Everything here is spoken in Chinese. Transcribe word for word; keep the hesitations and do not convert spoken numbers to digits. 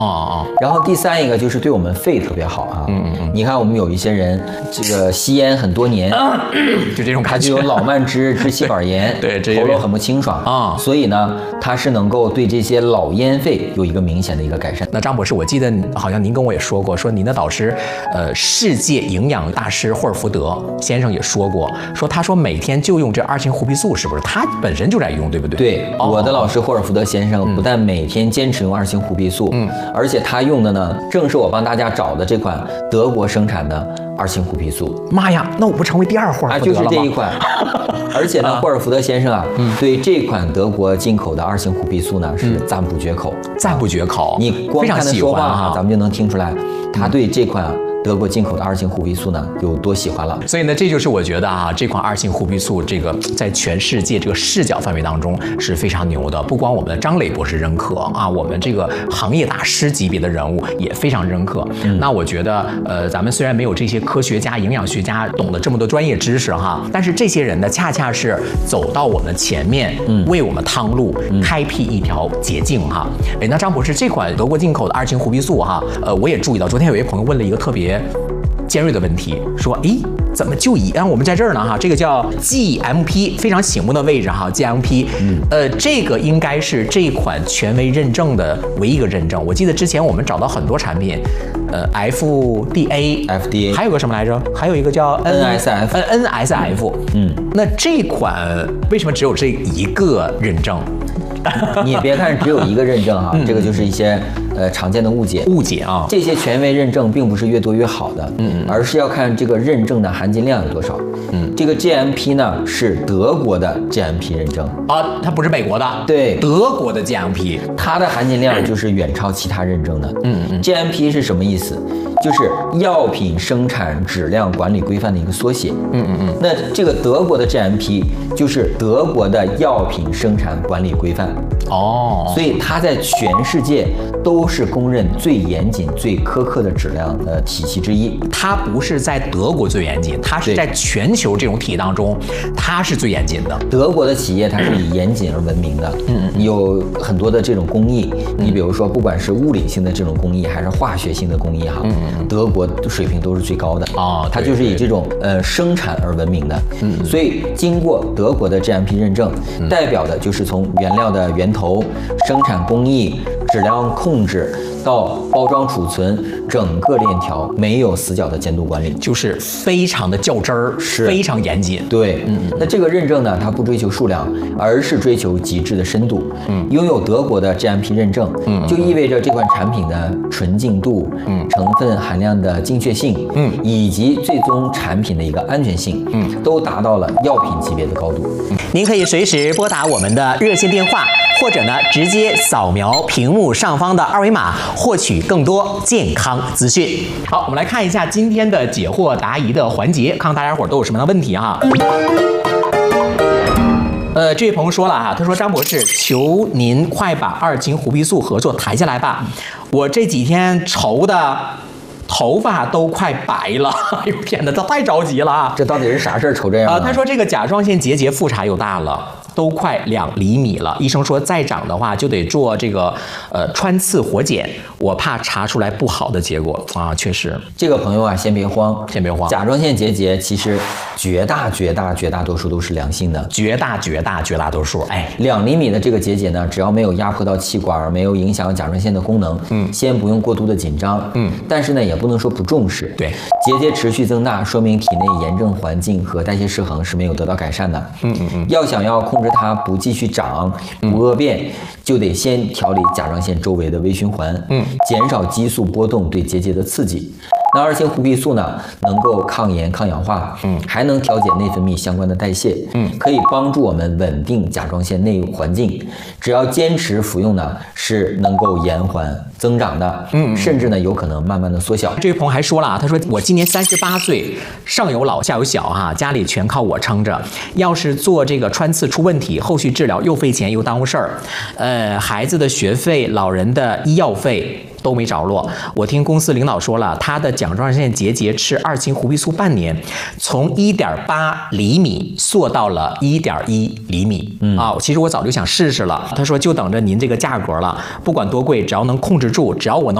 哦哦。 然后第三一个就是对我们肺特别好啊。嗯嗯嗯。你看我们有一些人，这个吸烟很多年， 就这种感觉， 他就有老慢支、支气管炎， 对， 喉咙很不清爽啊。所以呢，它是能够对这些老烟肺有一个明显的一个改善。 那张博士，我记得好像您跟我也说过，说您的导师，呃，世界营养大师霍尔福德先生也说过，说他说每天就用这二氢胡皮素，是不是？他本身就在用，对不对？ 对，哦、我的老师霍尔福德先生不但每天坚持用二氢胡皮素，嗯，而且他用的呢，正是我帮大家找的这款德国生产的二氢胡皮素。 妈呀，那我不成为第二霍尔福德了吗？ 啊，就是这一款。而且呢，霍尔福德先生啊，嗯、对这款德国进口的二氢胡皮素呢是赞不绝口， 赞不绝口。 你光看他说话哈，咱们就能听出来，他对这款德国进口的二氢胡皮素呢有多喜欢了。 所以呢，这就是我觉得啊，这款二氢胡皮素这个在全世界这个视角范围当中是非常牛的。不光我们的张磊博士认可啊，我们这个行业大师级别的人物也非常认可。嗯、那我觉得，呃，咱们虽然没有这些科学家、营养学家懂得这么多专业知识哈，但是这些人呢，恰恰是走到我们的前面，嗯，为我们趟路，嗯、开辟一条捷径哈。哎，那张博士，这款德国进口的二氢胡皮素哈，呃，我也注意到，昨天有一位朋友问了一个特别尖锐的问题，说，诶，怎么就以，然后我们在这儿呢哈，这个叫 G M P， 非常醒目的位置哈 ，G M P， 嗯，呃，这个应该是这款权威认证的唯一一个认证。我记得之前我们找到很多产品，呃 ，F D A，F D A， 还有个什么来着？还有一个叫 N S F，N S F， 嗯，那这款为什么只有这一个认证？ 你别看只有一个认证哈，嗯、这个就是一些呃常见的误解。 误解啊， 这些权威认证并不是越多越好的，嗯嗯，而是要看这个认证的含金量有多少。嗯，这个 G M P 呢是德国的 G M P 认证啊，它不是美国的， 对， 德国的 G M P， 它的含金量就是远超其他认证的。嗯嗯 ，G M P 是什么意思？就是药品生产质量管理规范的一个缩写。嗯嗯嗯，那这个德国的 G M P 就是德国的药品生产管理规范。哦，所以它在全世界都是公认最严谨、最苛刻的质量的体系之一。 它不是在德国最严谨，它是在全球这种体系当中，它是最严谨的。 德国的企业它是以严谨而闻名的，嗯嗯，有很多的这种工艺，你比如说不管是物理性的这种工艺，还是化学性的工艺哈，嗯嗯，德国水平都是最高的啊，它就是以这种呃生产而闻名的。嗯，所以经过德国的 G M P 认证，代表的就是从原料的源头。生产工艺、质量控制到包装储存，整个链条没有死角的监督管理， 就是非常的较真儿， 是非常严谨。 对，嗯，那这个认证呢，它不追求数量，而是追求极致的深度。嗯，拥有德国的 G M P 认证，嗯，就意味着这款产品的纯净度、嗯，成分含量的精确性，嗯，以及最终产品的一个安全性，嗯，都达到了药品级别的高度。 您可以随时拨打我们的热线电话。或者呢，直接扫描屏幕上方的二维码，获取更多健康资讯。好，我们来看一下今天的解惑答疑的环节，看看大家伙都有什么样的问题啊？呃，这位朋友说了哈，他说张博士，求您快把二氢胡皮素合作谈下来吧，我这几天愁的头发都快白了，哎呦天哪，他太着急了啊！ 这到底是啥事儿愁这样啊？ 他说这个甲状腺结节复查又大了。都快两厘米了，医生说再长的话就得做这个呃穿刺活检，我怕查出来不好的结果啊。确实， 这个朋友啊，先别慌， 先别慌。 甲状腺结节其实绝大绝大绝大多数都是良性的， 绝大绝大绝大多数。哎， 两厘米的这个结节呢，只要没有压迫到气管，没有影响甲状腺的功能，嗯，先不用过度的紧张，嗯，但是呢，也不能说不重视。 对， 结节持续增大，说明体内炎症环境和代谢失衡是没有得到改善的。嗯嗯嗯，要想要控制它不继续长、不恶变，嗯、就得先调理甲状腺周围的微循环，嗯，减少激素波动对结节的刺激。那二氢胡皮素呢，能够抗炎、抗氧化，嗯，还能调节内分泌相关的代谢，嗯，可以帮助我们稳定甲状腺内环境。只要坚持服用呢，是能够延缓增长的，嗯，甚至呢有可能慢慢的缩小。 这位朋友还说了啊，他说我今年三十八岁，上有老下有小哈、啊，家里全靠我撑着。要是做这个穿刺出问题，后续治疗又费钱又耽误事儿，呃，孩子的学费、老人的医药费。 都没着落。我听公司领导说了，他的甲状腺结节吃二氢胡皮素半年，从一点八厘米缩到了一点一厘米。嗯啊，其实我早就想试试了。他说就等着您这个价格了，不管多贵，只要能控制住，只要我能